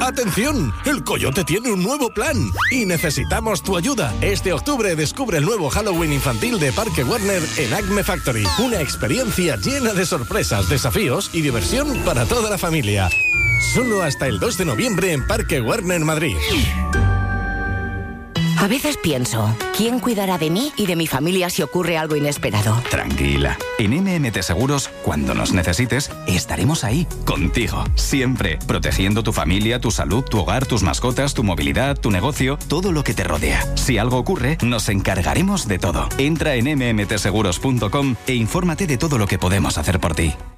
¡Atención! ¡El Coyote tiene un nuevo plan! Y necesitamos tu ayuda. Este octubre descubre el nuevo Halloween infantil de Parque Warner en Acme Factory. Una experiencia llena de sorpresas, desafíos y diversión para toda la familia. Solo hasta el 2 de noviembre en Parque Warner Madrid. A veces pienso, ¿quién cuidará de mí y de mi familia si ocurre algo inesperado? Tranquila. En MMT Seguros, cuando nos necesites, estaremos ahí, contigo, siempre, protegiendo tu familia, tu salud, tu hogar, tus mascotas, tu movilidad, tu negocio, todo lo que te rodea. Si algo ocurre, nos encargaremos de todo. Entra en mmtseguros.com e infórmate de todo lo que podemos hacer por ti.